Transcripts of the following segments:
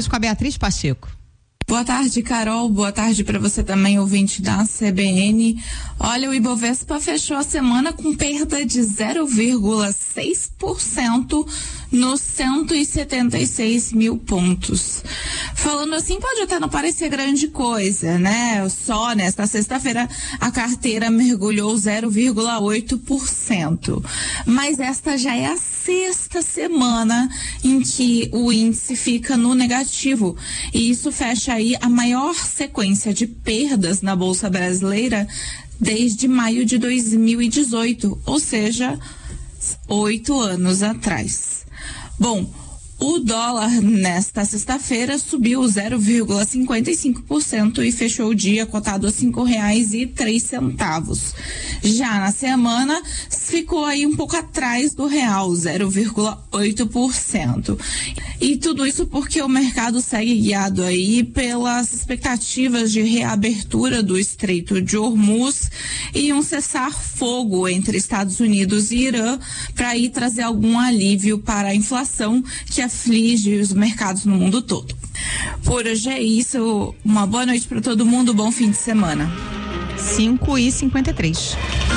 depois com a Beatriz Pacheco. Boa tarde, Carol. Boa tarde para você também, ouvinte da CBN. Olha, o Ibovespa fechou a semana com perda de 0,6% nos 176 mil pontos. Falando assim, pode até não parecer grande coisa, né? Só nesta sexta-feira a carteira mergulhou 0,8%. Mas esta já é a sexta semana em que o índice fica no negativo. E isso fecha aí a maior sequência de perdas na Bolsa Brasileira desde maio de 2018, ou seja, 8 anos atrás. Bom, o dólar nesta sexta-feira subiu 0,55% e fechou o dia cotado a R$5,03. Já na semana ficou aí um pouco atrás do real, 0,8%. E tudo isso porque o mercado segue guiado aí pelas expectativas de reabertura do Estreito de Hormuz e um cessar-fogo entre Estados Unidos e Irã para aí trazer algum alívio para a inflação que aflige os mercados no mundo todo. Por hoje é isso. Uma boa noite para todo mundo. Bom fim de semana. 5h53.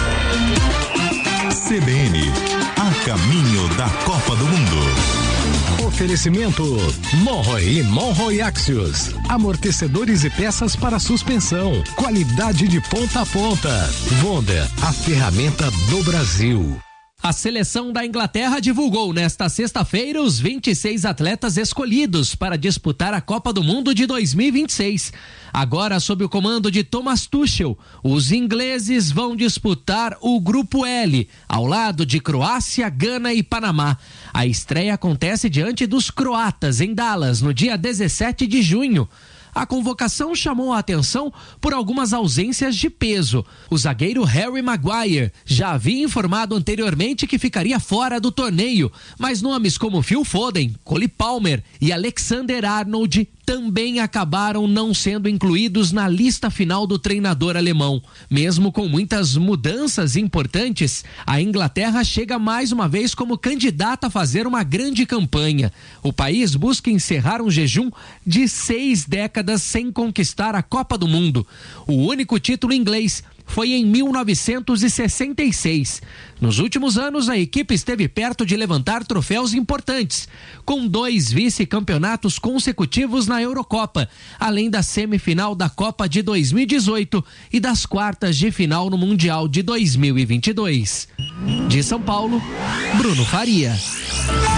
CBN, a caminho da Copa do Mundo. Oferecimento Monroe e Monroe Axios. Amortecedores e peças para suspensão. Qualidade de ponta a ponta. Vonda, a ferramenta do Brasil. A seleção da Inglaterra divulgou nesta sexta-feira os 26 atletas escolhidos para disputar a Copa do Mundo de 2026. Agora, sob o comando de Thomas Tuchel, os ingleses vão disputar o Grupo L, ao lado de Croácia, Gana e Panamá. A estreia acontece diante dos croatas, em Dallas, no dia 17 de junho. A convocação chamou a atenção por algumas ausências de peso. O zagueiro Harry Maguire já havia informado anteriormente que ficaria fora do torneio, mas nomes como Phil Foden, Cole Palmer e Alexander-Arnold também acabaram não sendo incluídos na lista final do treinador alemão. Mesmo com muitas mudanças importantes, a Inglaterra chega mais uma vez como candidata a fazer uma grande campanha. O país busca encerrar um jejum de 6 décadas sem conquistar a Copa do Mundo. O único título inglês foi em 1966. Nos últimos anos, a equipe esteve perto de levantar troféus importantes, com 2 vice-campeonatos consecutivos na Eurocopa, além da semifinal da Copa de 2018 e das quartas de final no Mundial de 2022. De São Paulo, Bruno Faria.